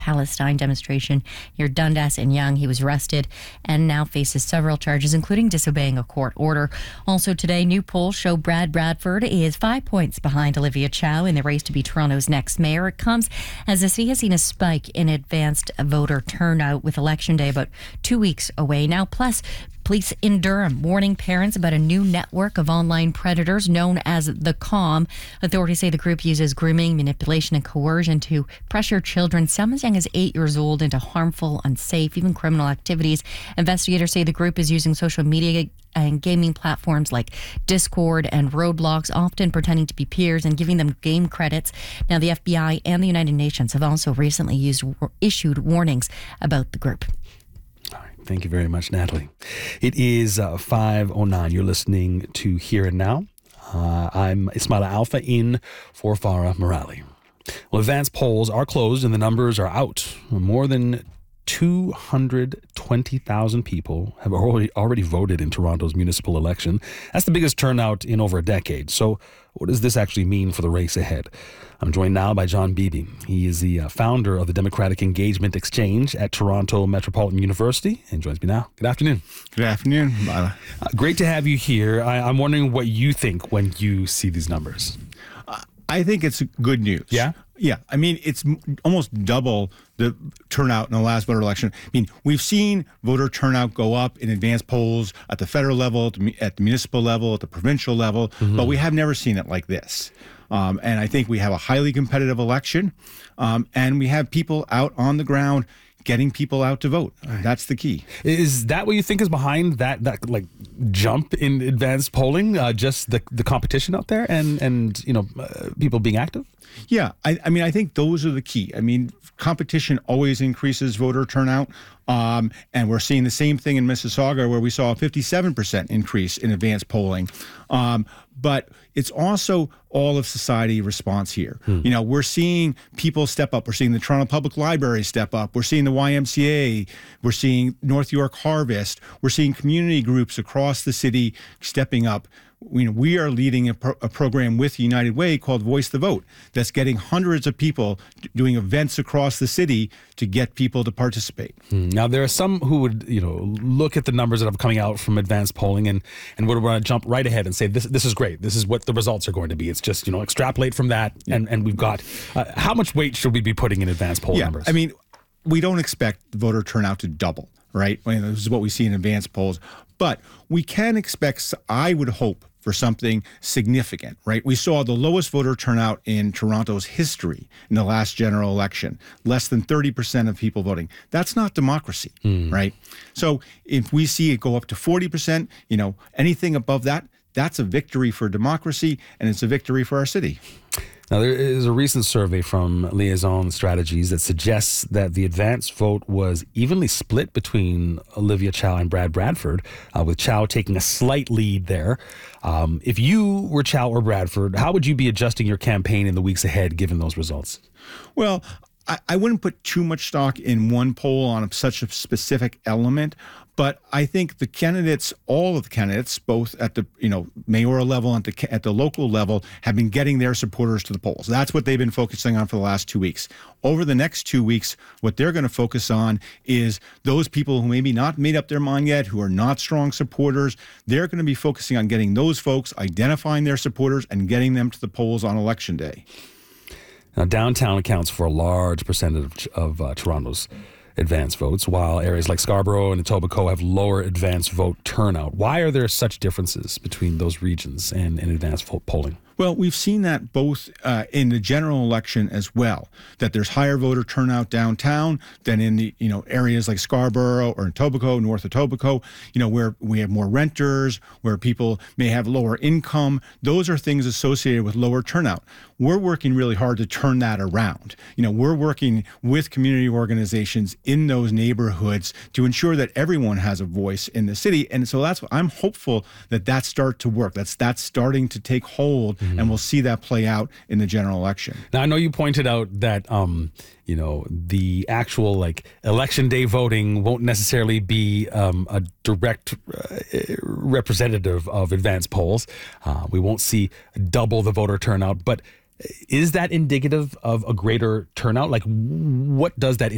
Palestine demonstration near Dundas and Yonge. He was arrested and now faces several charges, including disobeying a court order. Also today, new polls show Brad Bradford is 5 points behind Olivia Chow in the race to be Toronto's next mayor. It comes as the city has seen a spike in advanced voter turnout with Election Day about 2 weeks away now. Plus, police in Durham warning parents about a new network of online predators known as the COM. Authorities say the group uses grooming, manipulation, and coercion to pressure children, some as young as 8 years old, into harmful, unsafe, even criminal activities. Investigators say the group is using social media and gaming platforms like Discord and Roblox, often pretending to be peers and giving them game credits. Now, the FBI and the United Nations have also recently issued warnings about the group. Thank you very much, Natalie. It is 5:09. You're listening to Here and Now. I'm Ismaila Alfa in for Farah Morali. Well, advance polls are closed and the numbers are out. More than 220,000 people have already voted in Toronto's municipal election. That's the biggest turnout in over a decade. So what does this actually mean for the race ahead? I'm joined now by John Beebe. He is the founder of the Democratic Engagement Exchange at Toronto Metropolitan University and joins me now. Good afternoon. Good afternoon, Mila. Great to have you here. I'm wondering what you think when you see these numbers. I think it's good news. Yeah? Yeah. I mean, it's almost double the turnout in the last voter election. I mean, we've seen voter turnout go up in advanced polls at the federal level, at the municipal level, at the provincial level, but we have never seen it like this. And I think we have a highly competitive election, and we have people out on the ground getting people out to vote. That's the key. Is that what you think is behind that like jump in advanced polling? Just the competition out there and people being active? Yeah, I mean, I think those are the key. I mean, competition always increases voter turnout. And we're seeing the same thing in Mississauga, where we saw a 57% increase in advanced polling. But it's also all of society response here. You know, we're seeing people step up. We're seeing the Toronto Public Library step up. We're seeing the YMCA. We're seeing North York Harvest. We're seeing community groups across the city stepping up. We are leading a program with United Way called Voice the Vote that's getting hundreds of people doing events across the city to get people to participate. Now, there are some who would, look at the numbers that are coming out from advanced polling and would want to jump right ahead and say, this is great. This is what the results are going to be. It's just, extrapolate from that. And we've got, how much weight should we be putting in advanced poll numbers? I mean, we don't expect voter turnout to double, right? I mean, this is what we see in advanced polls. But we can expect, I would hope, for something significant, right? We saw the lowest voter turnout in Toronto's history in the last general election, less than 30% of people voting. That's not democracy, right? So if we see it go up to 40%, anything above that, that's a victory for democracy, and it's a victory for our city. Now, there is a recent survey from Liaison Strategies that suggests that the advanced vote was evenly split between Olivia Chow and Brad Bradford, with Chow taking a slight lead there. If you were Chow or Bradford, how would you be adjusting your campaign in the weeks ahead, given those results? Well, I wouldn't put too much stock in one poll on such a specific element, but I think the candidates, all of the candidates, both at the mayoral level and at the local level, have been getting their supporters to the polls. That's what they've been focusing on for the last 2 weeks. Over the next 2 weeks, what they're going to focus on is those people who maybe not made up their mind yet, who are not strong supporters. They're going to be focusing on getting those folks, identifying their supporters, and getting them to the polls on Election Day. Now, downtown accounts for a large percentage of Toronto's advanced votes, while areas like Scarborough and Etobicoke have lower advanced vote turnout. Why are there such differences between those regions and advanced vote polling? Well, we've seen that both in the general election as well, that there's higher voter turnout downtown than in the areas like Scarborough or Etobicoke, North Etobicoke, where we have more renters, where people may have lower income. Those are things associated with lower turnout. We're working really hard to turn that around. We're working with community organizations in those neighborhoods to ensure that everyone has a voice in the city. And so I'm hopeful that starts to work. That's starting to take hold. And we'll see that play out in the general election. Now, I know you pointed out that, the actual election day voting won't necessarily be a direct representative of advanced polls. We won't see double the voter turnout. But is that indicative of a greater turnout? What does that